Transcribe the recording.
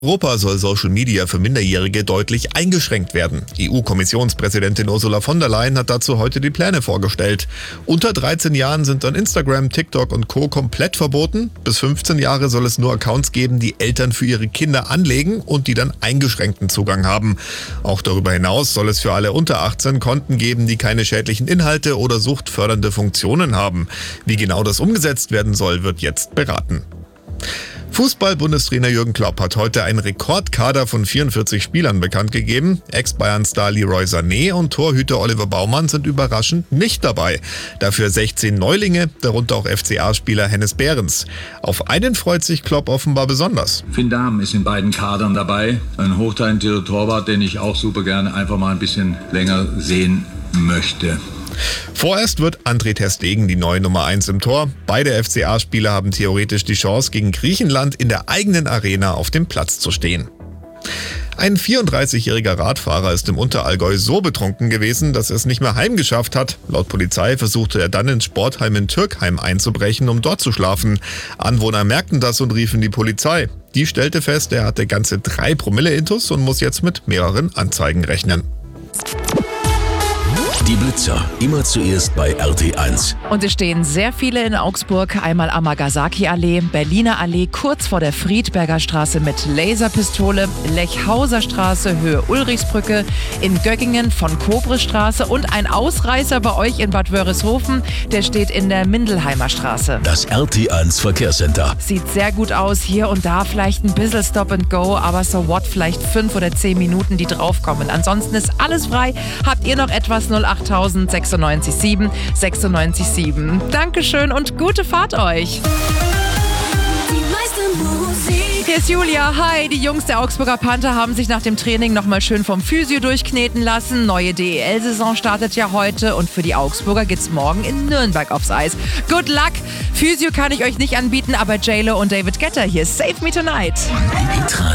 Europa soll Social Media für Minderjährige deutlich eingeschränkt werden. EU-Kommissionspräsidentin Ursula von der Leyen hat dazu heute die Pläne vorgestellt. Unter 13 Jahren sind dann Instagram, TikTok und Co. komplett verboten. Bis 15 Jahre soll es nur Accounts geben, die Eltern für ihre Kinder anlegen und die dann eingeschränkten Zugang haben. Auch darüber hinaus soll es für alle unter 18 Konten geben, die keine schädlichen Inhalte oder suchtfördernde Funktionen haben. Wie genau das umgesetzt werden soll, wird jetzt beraten. Fußball-Bundestrainer Jürgen Klopp hat heute einen Rekordkader von 44 Spielern bekannt gegeben. Ex-Bayern-Star Leroy Sané und Torhüter Oliver Baumann sind überraschend nicht dabei. Dafür 16 Neulinge, darunter auch FCA-Spieler Hennes Behrens. Auf einen freut sich Klopp offenbar besonders. Finn Dahm ist in beiden Kadern dabei. Ein hochtalentierter Torwart, den ich auch super gerne einfach mal ein bisschen länger sehen möchte. Vorerst wird André ter Stegen die neue Nummer 1 im Tor. Beide FCA-Spieler haben theoretisch die Chance, gegen Griechenland in der eigenen Arena auf dem Platz zu stehen. Ein 34-jähriger Radfahrer ist im Unterallgäu so betrunken gewesen, dass er es nicht mehr heimgeschafft hat. Laut Polizei versuchte er dann ins Sportheim in Türkheim einzubrechen, um dort zu schlafen. Anwohner merkten das und riefen die Polizei. Die stellte fest, er hatte ganze 3 Promille Intus und muss jetzt mit mehreren Anzeigen rechnen. Die Blitzer, immer zuerst bei RT1. Und es stehen sehr viele in Augsburg. Einmal Amagasaki-Allee, Berliner Allee, kurz vor der Friedberger Straße mit Laserpistole, Lechhauser Straße, Höhe Ulrichsbrücke, in Göggingen von Kobrisstraße und ein Ausreißer bei euch in Bad Wörishofen, der steht in der Mindelheimer Straße. Das RT1 Verkehrscenter. Sieht sehr gut aus, hier und da vielleicht ein bisschen Stop and Go, aber so what, vielleicht 5 oder 10 Minuten, die draufkommen. Ansonsten ist alles frei. Habt ihr noch etwas? 08000 96 7 96 7. Dankeschön und gute Fahrt euch. Hier ist Julia. Hi, die Jungs der Augsburger Panther haben sich nach dem Training nochmal schön vom Physio durchkneten lassen. Neue DEL-Saison startet ja heute und für die Augsburger geht's morgen in Nürnberg aufs Eis. Good luck! Physio kann ich euch nicht anbieten, aber J-Lo und David Guetta hier. Save Me Tonight.